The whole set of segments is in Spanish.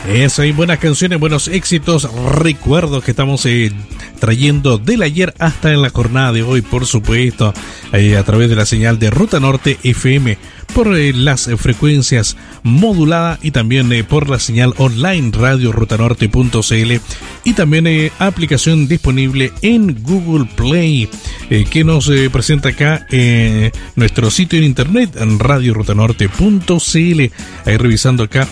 Eso, hay buenas canciones, buenos éxitos, recuerdos que estamos trayendo del ayer hasta en la jornada de hoy, por supuesto, a través de la señal de Ruta Norte FM, por las frecuencias moduladas y también por la señal online radiorutanorte.cl y también aplicación disponible en Google Play, que nos presenta acá nuestro sitio en internet en radiorutanorte.cl. Ahí revisando acá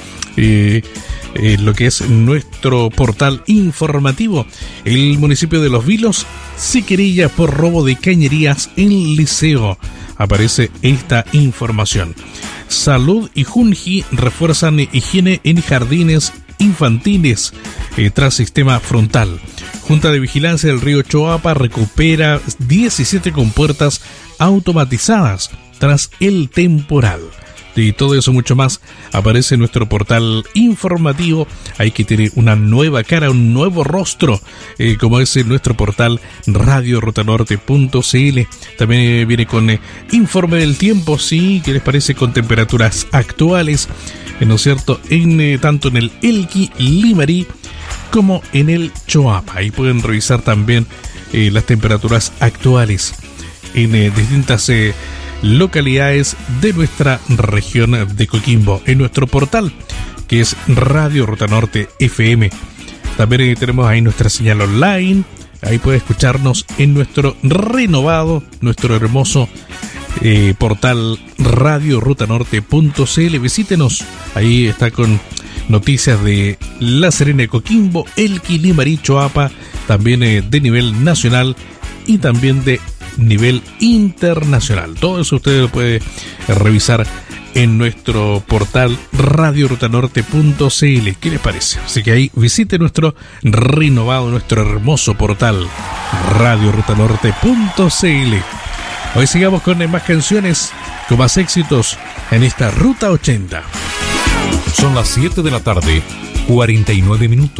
lo que es nuestro portal informativo. El municipio de Los Vilos se querella por robo de cañerías en liceo. Aparece esta información. Salud y Junji refuerzan higiene en jardines infantiles tras sistema frontal. Junta de Vigilancia del Río Choapa recupera 17 compuertas automatizadas tras el temporal. Y todo eso mucho más aparece en nuestro portal informativo. Hay que tener una nueva cara, un nuevo rostro, como es en nuestro portal radiorutanorte.cl. También viene con informe del tiempo, sí, ¿qué les parece? Con temperaturas actuales, ¿no es cierto? Tanto en el Elqui, Limarí, como en el Choapa. Ahí pueden revisar también las temperaturas actuales en distintas localidades de nuestra región de Coquimbo, en nuestro portal que es Radio Ruta Norte FM. También tenemos ahí nuestra señal online, ahí puede escucharnos en nuestro renovado, nuestro hermoso portal radiorutanorte.cl. Visítenos, ahí está con noticias de La Serena de Coquimbo, Elqui, Limarí, Choapa, también de nivel nacional y también de nivel internacional. Todo eso usted lo puede revisar en nuestro portal radiorutanorte.cl. ¿Qué les parece? Así que ahí visite nuestro renovado, nuestro hermoso portal radiorutanorte.cl. Hoy sigamos con más canciones, con más éxitos en esta Ruta 80. Son las 7 de la tarde, 49 minutos.